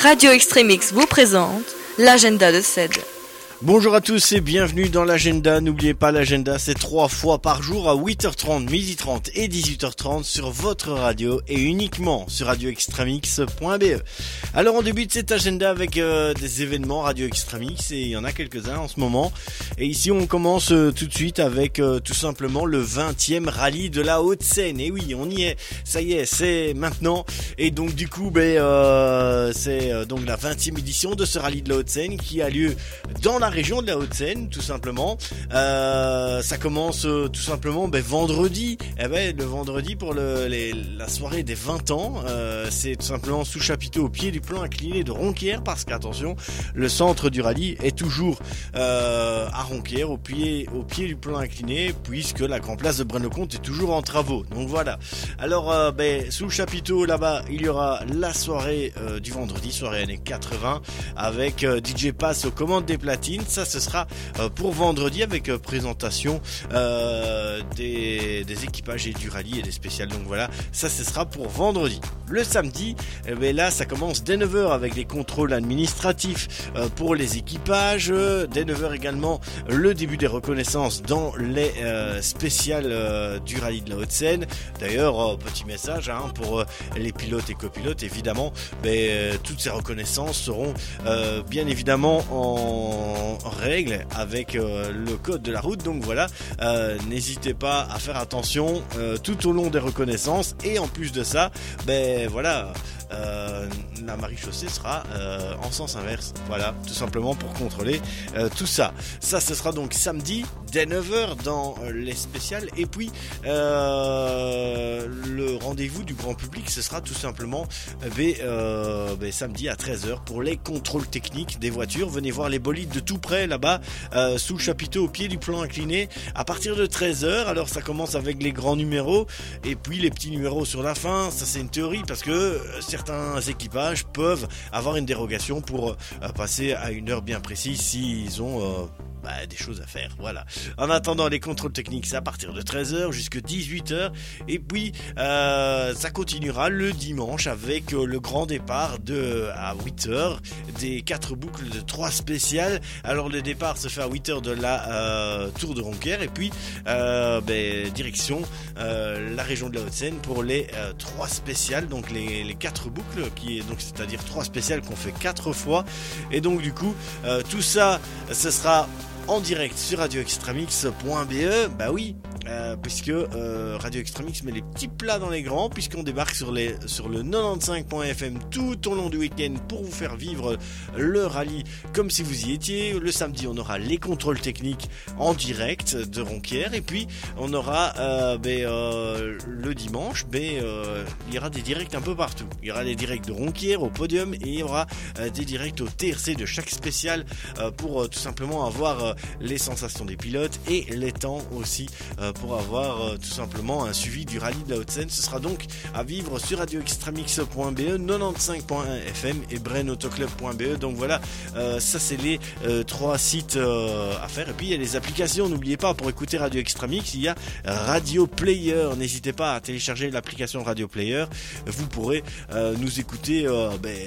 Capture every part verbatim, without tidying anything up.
Radio Extremix vous présente l'agenda de C E D. Bonjour à tous et bienvenue dans l'agenda. N'oubliez pas, l'agenda c'est trois fois par jour à huit heures trente, midi trente et dix-huit heures trente sur votre radio et uniquement sur radio extremix point b e. Alors on débute cet agenda avec euh, des événements Radio Extremix et il y en a quelques-uns en ce moment. Et ici on commence euh, tout de suite avec euh, tout simplement le vingtième rallye de la Haute-Seine. Et oui, on y est, ça y est, c'est maintenant. Et donc du coup, ben, euh, c'est euh, donc la vingtième édition de ce rallye de la Haute-Seine qui a lieu dans la région de la Haute-Seine, tout simplement. Euh, ça commence euh, tout simplement ben, vendredi. Eh ben, le vendredi pour le, les, la soirée des vingt ans. Euh, c'est tout simplement sous chapiteau au pied du plan incliné de Ronquières, parce qu'attention, le centre du rallye est toujours euh, à Ronquières, au pied, au pied du plan incliné, puisque la grande place de Braine-le-Comte est toujours en travaux. Donc voilà. Alors, euh, ben, sous le chapiteau là-bas, il y aura la soirée euh, du vendredi, soirée années quatre-vingts, avec euh, D J Pass aux commandes des platines. Ça, ce sera euh, pour vendredi avec euh, présentation euh, des, des équipages et du rallye et des spéciales. Donc voilà, ça, ce sera pour vendredi. Le samedi, eh bien là, ça commence dès neuf heures avec les contrôles administratifs euh, pour les équipages. Dès neuf heures également, le début des reconnaissances dans les euh, spéciales euh, du rallye de la Haute-Seine. D'ailleurs, euh, petit message hein, pour euh, les pilotes et copilotes, évidemment, mais, euh, toutes ces reconnaissances seront euh, bien évidemment en en règle avec euh, le code de la route. Donc voilà, euh, n'hésitez pas à faire attention euh, tout au long des reconnaissances. Et en plus de ça, ben voilà, euh, la maréchaussée sera euh, en sens inverse. Voilà, tout simplement pour contrôler euh, tout ça. Ça, ce sera donc samedi dès neuf heures dans euh, les spéciales. Et puis euh, le rendez-vous du grand public, ce sera tout simplement euh, ben, euh, ben, samedi à treize heures pour les contrôles techniques des voitures. Venez voir les bolides de tout près là-bas, euh, sous le chapiteau au pied du plan incliné à partir de treize heures. Alors ça commence avec les grands numéros et puis les petits numéros sur la fin. Ça, c'est une théorie parce que euh, certains équipages peuvent avoir une dérogation pour euh, passer à une heure bien précise s'ils ont euh, bah, des choses à faire. Voilà. En attendant, les contrôles techniques, c'est à partir de treize heures jusqu'à dix-huit heures. Et puis euh, ça continuera le dimanche avec euh, le grand départ de à huit heures des quatre boucles de trois spéciales. Alors le départ se fait à huit heures de la euh, Tour de Ronquières et puis euh, ben, direction euh, la région de la Haute-Seine pour les euh, trois spéciales, donc les, les quatre boucles, qui est donc c'est-à-dire trois spéciales qu'on fait quatre fois. Et donc du coup euh, tout ça, ce sera en direct sur radio extremix point b e. Bah oui, euh, puisque euh, Radio Extremix met les petits plats dans les grands, puisqu'on débarque sur, les, sur le quatre-vingt-quinze point f m tout au long du week-end pour vous faire vivre le rallye comme si vous y étiez. Le samedi, on aura les contrôles techniques en direct de Ronquières, et puis on aura euh, ben, euh, le dimanche, ben, euh, il y aura des directs un peu partout. Il y aura des directs de Ronquières au podium et il y aura euh, des directs au T R C de chaque spécial euh, pour euh, tout simplement avoir euh, les sensations des pilotes et les temps aussi euh, pour avoir euh, tout simplement un suivi du rallye de la Haute-Seine. Ce sera donc à vivre sur radio extremix point b e, quatre-vingt-quinze point un f m et braine autoclub point b e. Donc voilà, euh, ça c'est les euh, trois sites euh, à faire. Et puis il y a les applications, n'oubliez pas, pour écouter Radio Extremix, il y a Radio Player. N'hésitez pas à télécharger l'application Radio Player. Vous pourrez euh, nous écouter euh, ben,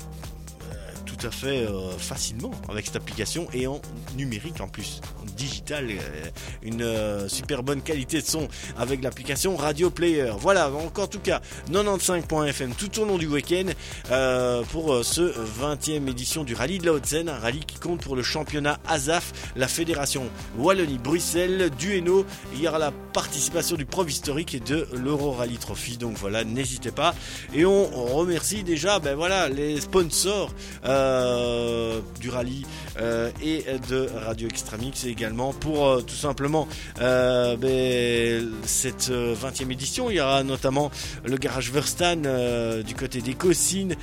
tout à fait euh, facilement avec cette application et en numérique en plus, en digital, euh, une euh, super bonne qualité de son avec l'application Radio Player. Voilà, donc en tout cas quatre-vingt-quinze point f m tout au long du week-end euh, pour euh, ce vingtième édition du rallye de la Haute-Seine, un rallye qui compte pour le championnat A S A F, la fédération Wallonie-Bruxelles du Hainaut. Il y aura la participation du Prof historique et de l'Euro Rally Trophy. Donc voilà, n'hésitez pas. Et on remercie déjà ben voilà, les sponsors euh, Euh, du rallye euh, et de Radio Extremix également pour euh, tout simplement euh, ben, cette euh, vingtième édition. Il y aura notamment le garage Verstan euh, du côté des Cossines.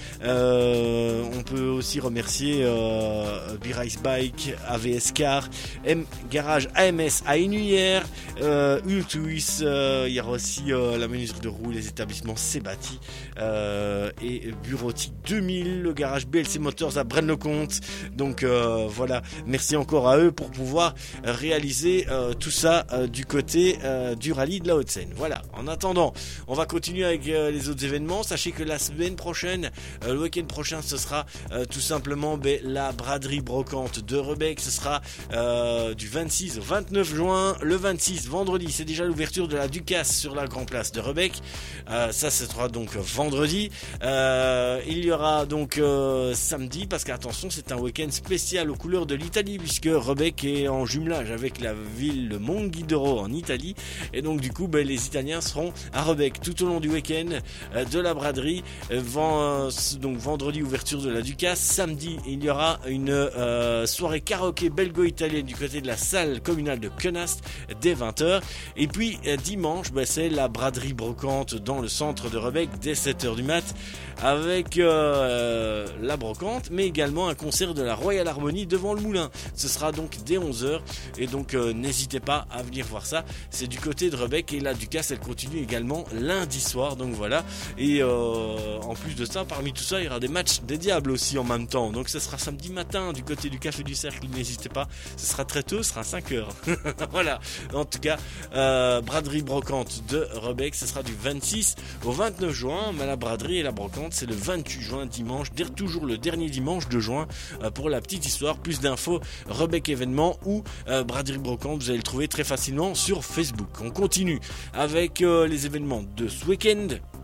Euh, on peut aussi remercier euh, B-Rice Bike, A V S Car, M Garage A M S à Inuyère, euh, Ultuis, euh, il y aura aussi euh, la menuiserie de roues, les établissements Sebati euh, et Bureautique deux mille, le garage B L C Motors à Braine-le-Comte. Donc euh, voilà, merci encore à eux pour pouvoir réaliser euh, tout ça euh, du côté euh, du rallye de la Haute-Seine. Voilà, en attendant, on va continuer avec euh, les autres événements. Sachez que la semaine prochaine, euh, le week-end prochain, ce sera euh, tout simplement ben, la braderie brocante de Rebec. Ce sera euh, du vingt-six au vingt-neuf juin. Le vingt-six, vendredi, c'est déjà l'ouverture de la Ducasse sur la Grand Place de Rebec. Euh, ça, ce sera donc vendredi. Euh, il y aura donc euh, samedi, parce qu'attention, c'est un week-end spécial aux couleurs de l'Italie, puisque Rebec est en jumelage avec la ville de Monghidoro en Italie. Et donc du coup, ben, les Italiens seront à Rebec tout au long du week-end euh, de la braderie. Euh, vend, donc vendredi, ouverture de la Ducasse. Samedi, il y aura une euh, soirée karaoké belgo-italienne du côté de la salle communale de Quenast dès vingt heures. Et puis euh, dimanche, ben, c'est la braderie brocante dans le centre de Rebec dès sept heures du mat, avec euh, la brocante, mais également un concert de la Royal Harmonie devant le moulin. Ce sera donc dès onze heures, et donc euh, n'hésitez pas à venir voir ça. C'est du côté de Rebec, et la Ducasse, elle continue également lundi soir, donc voilà. Et euh, en plus de ça, parmi tout ça, il y aura des matchs des Diables aussi en même temps. Donc ce sera samedi matin du côté du Café du Cercle, n'hésitez pas. Ce sera très tôt, ce sera cinq heures. Voilà, en tout cas, euh, braderie brocante de Rebec, ce sera du vingt-six au vingt-neuf juin, mais la braderie et la brocante, c'est le vingt-huit juin, dimanche, toujours le dernier dimanche de juin. Euh, pour la petite histoire, plus d'infos, Rebec événement ou euh, braderie brocante, vous allez le trouver très facilement sur Facebook. On continue avec euh, les événements de ce week-end.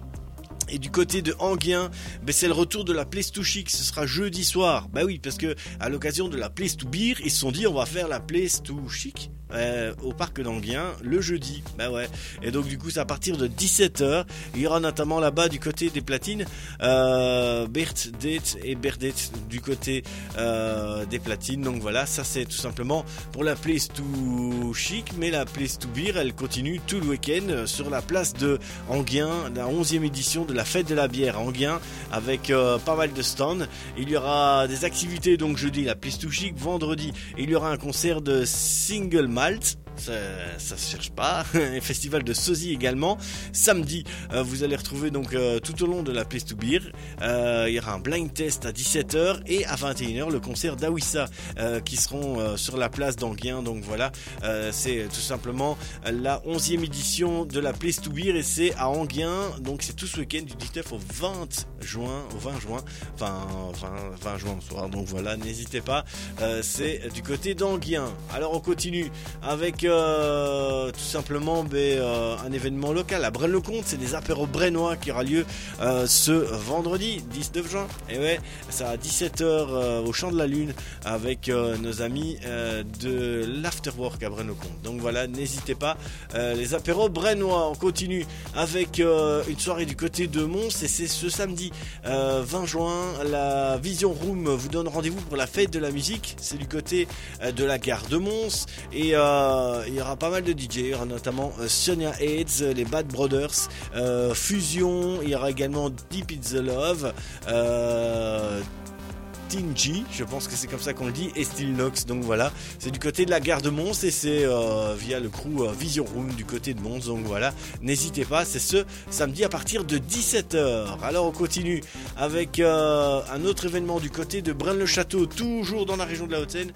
Et du côté de Enghien, ben c'est le retour de la Place to Chic, ce sera jeudi soir. Bah oui, parce que à l'occasion de la Place to Beer, ils se sont dit on va faire la Place to Chic euh, au parc d'Enghien le jeudi. Bah ouais. Et donc du coup c'est à partir de dix-sept heures. Il y aura notamment là-bas du côté des platines euh, Bert Date et Berdate du côté euh, des platines. Donc voilà, ça c'est tout simplement pour la Place to Chic, mais la Place to Beer, elle continue tout le week-end sur la place de Enghien, la onzième édition de la fête de la bière à Enghien, avec euh, pas mal de stands. Il y aura des activités donc jeudi la Place to Chic, vendredi il y aura un concert de Single Malt. Ça, ça se cherche pas. Un festival de sosie également. Samedi, euh, vous allez retrouver donc euh, tout au long de la Place to Beer. Euh, il y aura un blind test à dix-sept heures et à vingt et une heures le concert d'Awissa euh, qui seront euh, sur la place d'Enghien. Donc voilà, euh, c'est tout simplement la onzième édition de la Place to Beer et c'est à Enghien. Donc c'est tout ce week-end du dix-neuf au vingt juin, au vingt juin, enfin vingt, vingt juin au soir. Donc voilà, n'hésitez pas. Euh, c'est du côté d'Enghien. Alors on continue avec Euh, tout simplement ben, euh, un événement local à Braine-le-Comte, c'est des apéros brennois qui aura lieu euh, ce vendredi dix-neuf juin, et ouais, ça à dix-sept heures euh, au Champ de la Lune avec euh, nos amis euh, de l'Afterwork à Braine-le-Comte. Donc voilà, n'hésitez pas, euh, les apéros brennois. On continue avec euh, une soirée du côté de Mons, et c'est ce samedi euh, vingt juin, la Vision Room vous donne rendez-vous pour la fête de la musique. C'est du côté euh, de la gare de Mons, et euh, il y aura pas mal de D J, il y aura notamment euh, Sonia Aids, les Bad Brothers, euh, Fusion, il y aura également Deep It's the Love, euh, Tingy, je pense que c'est comme ça qu'on le dit, et Still Nox. Donc voilà, c'est du côté de la gare de Mons et c'est euh, via le crew euh, Vision Room du côté de Mons. Donc voilà, n'hésitez pas, c'est ce samedi à partir de dix-sept heures. Alors on continue avec euh, un autre événement du côté de Braine-le-Château, toujours dans la région de la Haute-Seine,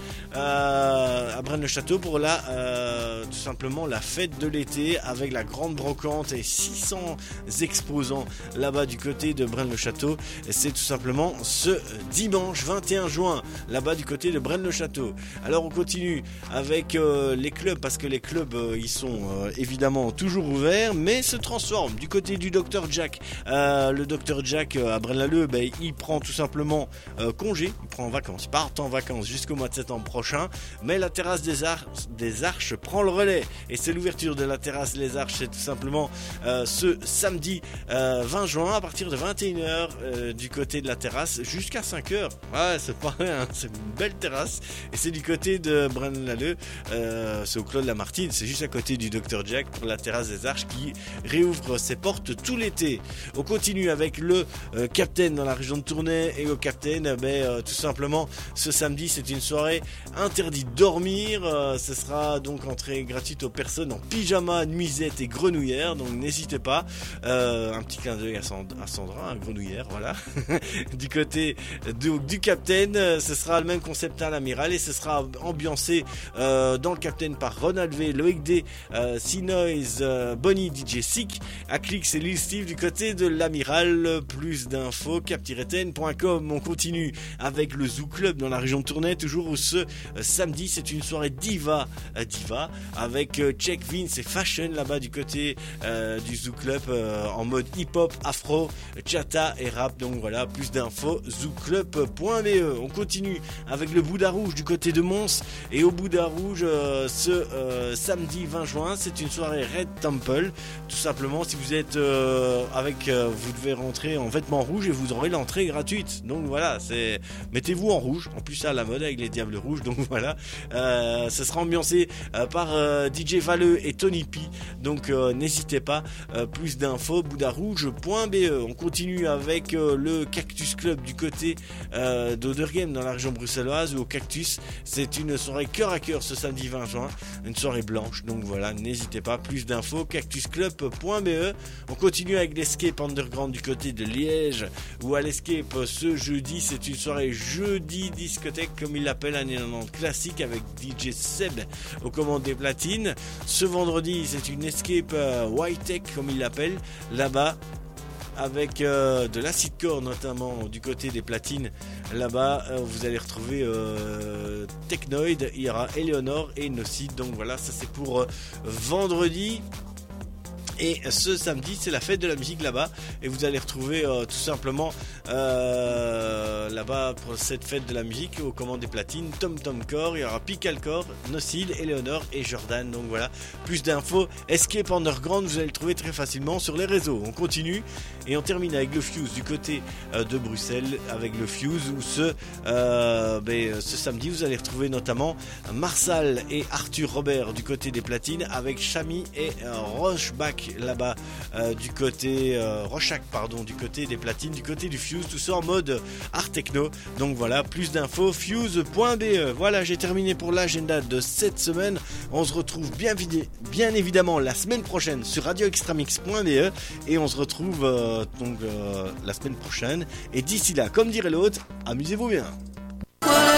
euh, à Braine-le-Château pour la euh, tout simplement la fête de l'été avec la grande brocante et six cents exposants là-bas du côté de Braine-le-Château. Et c'est tout simplement ce dimanche vingt et un juin, là-bas du côté de Braine-le-Château. Alors on continue avec euh, les clubs, parce que les clubs euh, ils sont euh, évidemment toujours ouverts, mais se transforment du côté du docteur Jack. Euh, le docteur Jack euh, à Braine-l'Alleud, ben, il prend tout simplement euh, congé, il prend en vacances, il part en vacances jusqu'au mois de septembre prochain, mais la terrasse des, Ar- des Arches prend le relais, et c'est l'ouverture de la terrasse des Arches, c'est tout simplement euh, ce samedi euh, vingt juin à partir de vingt et une heures euh, du côté de la terrasse jusqu'à cinq heures. Ouais, c'est pas rien, c'est une belle terrasse, et c'est du côté de Braine-l'Alleud, euh, c'est au Clos de la Martine, c'est juste à côté du docteur Jack pour la terrasse des Arches qui réouvre ses portes tout l'été. On continue avec le euh, Captain dans la région de Tournai, et au Captain, ben, euh, tout simplement ce samedi c'est une soirée interdit de dormir, euh, ce sera donc entrée gratuite aux personnes en pyjama, nuisette et grenouillère, donc n'hésitez pas, euh, un petit clin d'œil à, Sand- à Sandra, un grenouillère, voilà, du côté de, du du Captain, euh, ce sera le même concept à l'Amiral et ce sera ambiancé euh, dans le Captain par Ronald V, Loïc D, euh, C-Noise, euh, Bonnie, D J Sick, Aclix et Lil Steve du côté de l'Amiral. Plus d'infos cap tiret ten point com. On continue avec le Zoo Club dans la région de Tournai, toujours où ce euh, samedi c'est une soirée diva euh, diva avec euh, Check Vince et Fashion là-bas du côté euh, du Zoo Club euh, en mode hip-hop, afro, chata et rap. Donc voilà, plus d'infos zoo club point b e. On continue avec le Bouddha Rouge du côté de Mons, et au Bouddha Rouge euh, ce euh, samedi vingt juin c'est une soirée Red Temple. Tout simplement, si vous êtes euh, avec euh, vous devez rentrer en vêtements rouges et vous aurez l'entrée gratuite. Donc voilà, c'est mettez-vous en rouge, en plus ça à la mode avec les Diables Rouges. Donc voilà, euh, ça sera ambiancé euh, par euh, D J Valeux et Tony P. Donc euh, n'hésitez pas, euh, plus d'infos bouddha rouge point b e. On continue avec euh, le Cactus Club du côté euh, d'Oderghem dans la région bruxelloise, où au Cactus c'est une soirée cœur à cœur ce samedi vingt juin, une soirée blanche. Donc voilà, n'hésitez pas, plus d'infos cactus club point b e. On continue avec l'Escape Underground du côté de Liège, où à l'Escape ce jeudi c'est une soirée jeudi discothèque comme il l'appelle, années quatre-vingt-dix classique, avec D J Seb aux commandes des platines. Ce vendredi c'est une Escape euh, White Tech comme il l'appelle là-bas, avec euh, de l'acid-core notamment du côté des platines. Là-bas euh, vous allez retrouver euh, Technoid, il y aura Eleonore et Nocid. Donc voilà, ça c'est pour euh, vendredi. Et ce samedi c'est la fête de la musique là-bas, et vous allez retrouver euh, tout simplement euh, là-bas pour cette fête de la musique aux commandes des platines Tom Tom Core, il y aura Pical Core, Nocid, Eleonore et Jordan. Donc voilà, plus d'infos Escape Underground, vous allez le trouver très facilement sur les réseaux. On continue et on termine avec le Fuse du côté euh, de Bruxelles, avec le Fuse où ce, euh, ben, ce samedi vous allez retrouver notamment Marsal et Arthur Robert du côté des platines, avec Chami et euh, Rochebach là-bas euh, du côté euh, Rochac pardon du côté des platines, du côté du Fuse, tout ça en mode art techno. Donc voilà, plus d'infos fuse point b e. Voilà, j'ai terminé pour l'agenda de cette semaine. On se retrouve bien, bien évidemment la semaine prochaine sur radio extramix point b e, et on se retrouve euh, donc euh, la semaine prochaine, et d'ici là, comme dirait l'autre, amusez-vous bien.